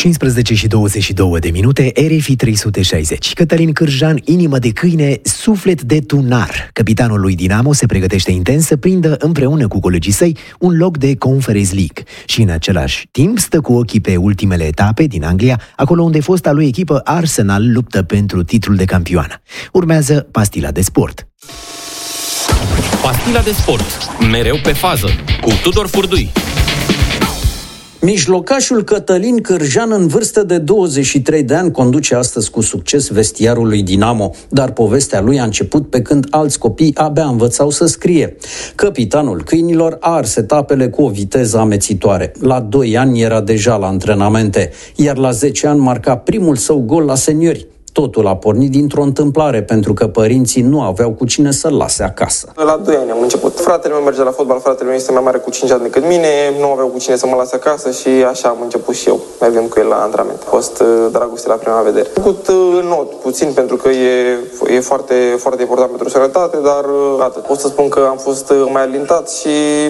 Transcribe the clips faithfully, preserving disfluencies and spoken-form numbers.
cincisprezece și douăzeci și două de minute, R F I trei sute șaizeci. Cătălin Cârjan, inimă de câine, suflet de tunar. Capitanul lui Dinamo se pregătește intens să prindă împreună cu colegii săi un loc de Conference League. Și în același timp stă cu ochii pe ultimele etape din Anglia, acolo unde fosta lui echipă Arsenal luptă pentru titlul de campioană. Urmează Pastila de Sport. Pastila de Sport, mereu pe fază, cu Tudor Furdui. Mijlocașul Cătălin Cârjan, în vârstă de douăzeci și trei de ani, conduce astăzi cu succes vestiarul lui Dinamo, dar povestea lui a început pe când alți copii abia învățau să scrie. Capitanul câinilor a ars etapele cu o viteză amețitoare. La doi ani era deja la antrenamente, iar la zece ani marca primul său gol la seniori. Totul a pornit dintr-o întâmplare, pentru că părinții nu aveau cu cine să-l lase acasă. La doi ani am început. Fratele meu merge la fotbal, fratele meu este mai mare cu cinci ani decât mine, nu aveau cu cine să mă lase acasă și așa am început și eu, mergând cu el la antrenament. A fost dragoste la prima vedere. Am făcut not puțin, pentru că e, e foarte, foarte important pentru sănătate, dar atât. Pot să spun că am fost mai alintat și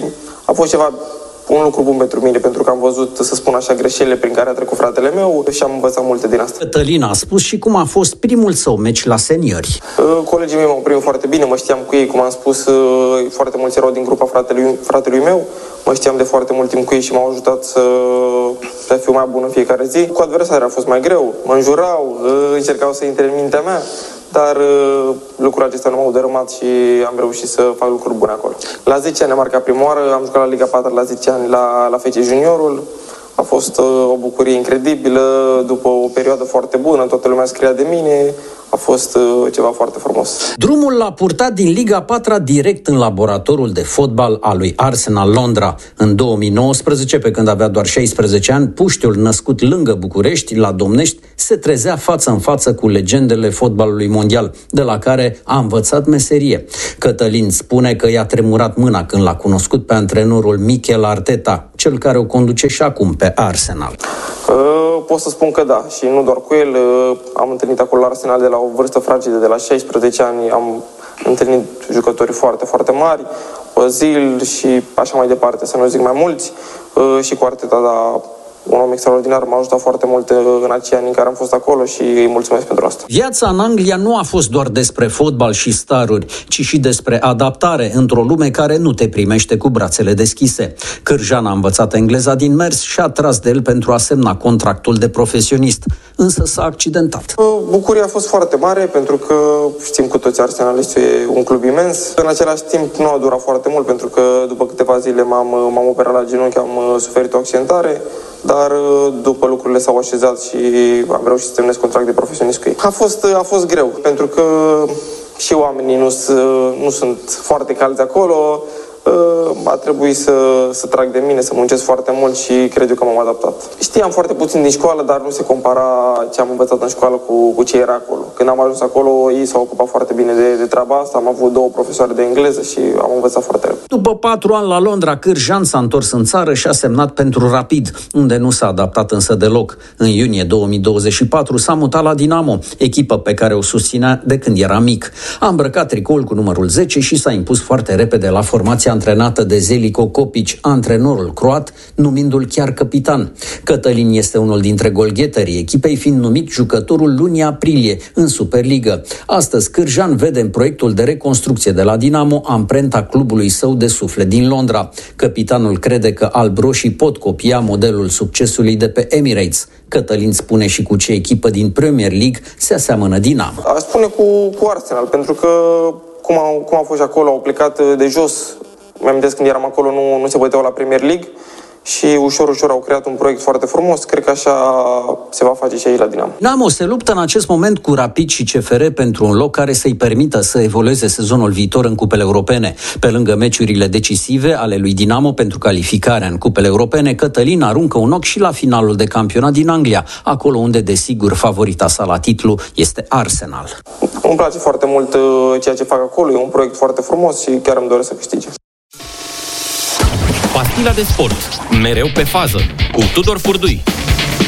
a fost ceva... un lucru bun pentru mine, pentru că am văzut, să spun așa, greșelile prin care a trecut fratele meu și am învățat multe din asta. Cătălin a spus și cum a fost primul său meci la seniori. Colegii mei m-au primit foarte bine, mă știam cu ei, cum am spus, foarte mulți erau din grupa fratelui, fratelui meu, mă știam de foarte mult timp cu ei și m-au ajutat să, să fiu mai bun în fiecare zi. Cu adversarii a fost mai greu, mă înjurau, încercau să intre în mintea mea, dar uh, lucrurile acestea nu m-au dărâmat și am reușit să fac lucruri bune acolo. La zece ani am marcat prima oară, am jucat la Liga patru la zece ani la, la F C Juniorul. A fost uh, o bucurie incredibilă, după o perioadă foarte bună, toată lumea scria de mine, a fost uh, ceva foarte frumos. Drumul l-a purtat din Liga patru direct în laboratorul de fotbal al lui Arsenal Londra. În două mii nouăsprezece, pe când avea doar șaisprezece ani, puștiul născut lângă București, la Domnești, se trezea față în față cu legendele fotbalului mondial, de la care a învățat meserie. Cătălin spune că i-a tremurat mâna când l-a cunoscut pe antrenorul Mikel Arteta, cel care o conduce și acum pe Arsenal. Uh, pot să spun că da, și nu doar cu el. Uh, am întâlnit acolo la Arsenal de la o vârstă fragedă, de la șaisprezece ani. Am întâlnit jucători foarte, foarte mari, Ozil și așa mai departe, să nu zic mai mulți. Uh, și cu Arteta, da, un om extraordinar, m-a ajutat foarte mult în acei ani în care am fost acolo și îi mulțumesc pentru asta. Viața în Anglia nu a fost doar despre fotbal și staruri, ci și despre adaptare într-o lume care nu te primește cu brațele deschise. Cârjan a învățat engleza din mers și a tras de el pentru a semna contractul de profesionist, însă s-a accidentat. Bucuria a fost foarte mare, pentru că știm cu toți, Arsenal este un club imens. În același timp nu a durat foarte mult, pentru că după câteva zile m-am, m-am operat la genunchi, am suferit o accidentare, dar după lucrurile s-au așezat și am reușit să semnez contract de profesionist cu ei. A fost, a fost greu, pentru că și oamenii nu, nu sunt foarte calzi acolo. A trebuit să, să trag de mine, să muncesc foarte mult și cred eu că m-am adaptat. Știam foarte puțin din școală, dar nu se compara ce am învățat în școală cu, cu ce era acolo. Când am ajuns acolo, ei s-au ocupat foarte bine de, de treaba asta. Am avut două profesoare de engleză și am învățat foarte repede. După patru ani la Londra, Cârjan s-a întors în țară și a semnat pentru Rapid, unde nu s-a adaptat însă deloc. În iunie două mii douăzeci și patru s-a mutat la Dinamo, echipă pe care o susținea de când era mic. A îmbrăcat tricoul cu numărul zece și s-a impus foarte repede la formația antrenată de Zeljko Kopić, antrenorul croat, numindu-l chiar capitan. Cătălin este unul dintre golgheterii echipei, fiind numit jucătorul lunii aprilie în Superligă. Astăzi, Cârjan vede în proiectul de reconstrucție de la Dinamo amprenta clubului său de suflet din Londra. Capitanul crede că albroșii pot copia modelul succesului de pe Emirates. Cătălin spune și cu ce echipă din Premier League se aseamănă Dinamo. Aș spune cu, cu Arsenal, pentru că cum au, cum au fost acolo, au plecat de jos. Mi-amintesc când eram acolo, nu, nu se băteau la Premier League și ușor, ușor au creat un proiect foarte frumos. Cred că așa se va face și aici la Dinamo. Dinamo se luptă în acest moment cu Rapid și C F R pentru un loc care să-i permită să evolueze sezonul viitor în cupele europene. Pe lângă meciurile decisive ale lui Dinamo pentru calificarea în cupele europene, Cătălin aruncă un ochi și la finalul de campionat din Anglia, acolo unde, desigur, favorita sa la titlu este Arsenal. Îmi place foarte mult ceea ce fac acolo, e un proiect foarte frumos și chiar îmi doresc să câștige. Pastila de Sport, mereu pe fază, cu Tudor Furdui.